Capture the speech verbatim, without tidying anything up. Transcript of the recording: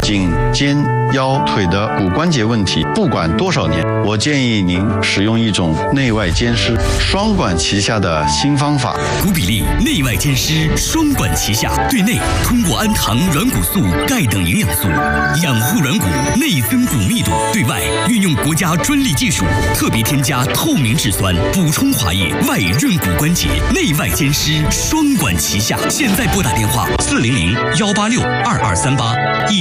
颈、肩、腰、腿的骨关节问题，不管多少年，我建议您使用一种内外兼施、双管齐下的新方法。 骨比利内外兼施，双管齐下，对内通过氨糖、软骨素、钙等营养素养护软骨，内增骨密度；对外运用国家专利技术，特别添加透明质酸，补充滑液，外润骨关节，内外兼施，双管齐下。现在拨打电话四零零幺八六二二三八。